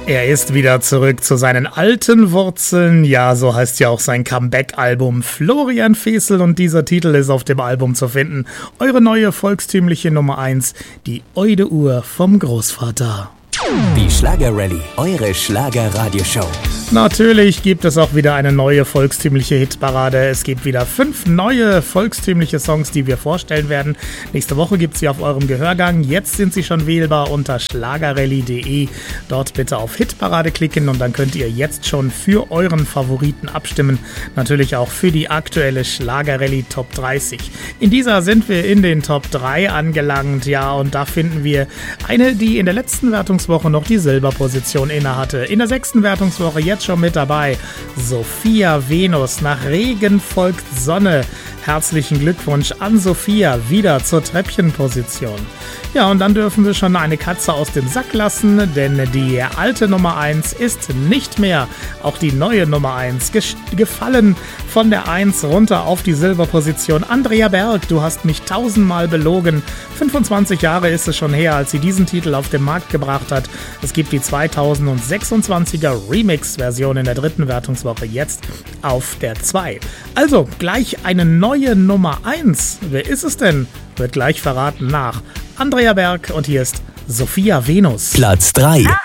Er ist wieder zurück zu seinen alten Wurzeln. Ja, so heißt ja auch sein Comeback-Album Florian Fesel und dieser Titel ist auf dem Album zu finden. Eure neue volkstümliche Nummer 1, die Eude Uhr vom Großvater. Die Schlager-Rallye, eure Schlager-Radioshow. Natürlich gibt es auch wieder eine neue volkstümliche Hitparade. Es gibt wieder 5 neue volkstümliche Songs, die wir vorstellen werden. Nächste Woche gibt es sie auf eurem Gehörgang. Jetzt sind sie schon wählbar unter schlagerrallye.de. Dort bitte auf Hitparade klicken und dann könnt ihr jetzt schon für euren Favoriten abstimmen. Natürlich auch für die aktuelle Schlager-Rallye Top 30. In dieser sind wir in den Top 3 angelangt. Ja, und da finden wir eine, die in der letzten Wertungswoche noch die Silberposition innehatte. In der 6. Wertungswoche jetzt schon mit dabei. Sophia Venus, nach Regen folgt Sonne. Herzlichen Glückwunsch an Sophia, wieder zur Treppchenposition. Ja, und dann dürfen wir schon eine Katze aus dem Sack lassen, denn die alte Nummer 1 ist nicht mehr. Auch die neue Nummer 1 gefallen von der 1 runter auf die Silberposition. Andrea Berg, du hast mich 1000-mal belogen. 25 Jahre ist es schon her, als sie diesen Titel auf den Markt gebracht hat. Es gibt die 2026er Remix-Version in der 3. Wertungswoche, jetzt auf der 2. Also gleich eine neue Nummer 1. Wer ist es denn? Wird gleich verraten nach Andrea Berg und hier ist Sophia Venus. Platz 3.